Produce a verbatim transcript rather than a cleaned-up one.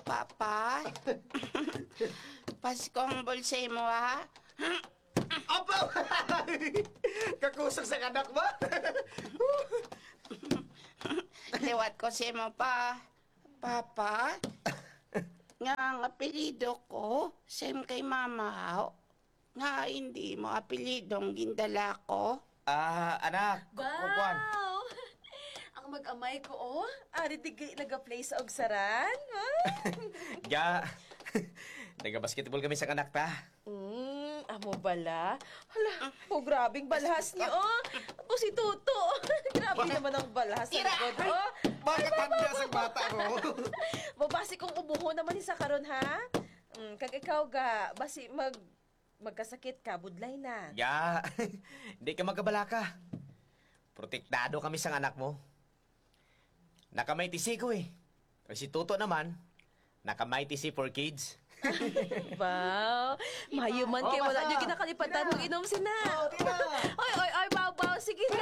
Papa? Paskong bulsa mo, ha? Opo! Kakusog sa anak mo? Liwat ko si mo pa. Papa? Nga ang apelido ko, same kay mama, ha? Nga hindi mo apelidong gindala ko. Ah, anak. Kukuan. Wow! Ang mag-amay ko, oh. Ari digay nag-play sa ogsaran. Ya. Naga-basketball kami sa anak ta. Hmm, amo bala? Hala, oh, grabing balhas niyo, oh. O si Tuto. Grabe naman ang balhas sa likod, oh. Bakit handa sa bata mo? Babasi kong ubuho naman ni sa karon, ha? Mm, kag ikaw ga, basi mag magkasakit ka, budlay na. Ya. Hindi ka magkabala ka. Protektado kami sa anak mo. Nakamay T C ko eh. Kasi si Tuto naman, nakamay T C for kids. Wow! Mayuman Oh, kayo, wala basta. nyo ginakalipatan Tina. mag inom sina. Oh, Tina. Oy, oy, oy, baw, baw. Sige na,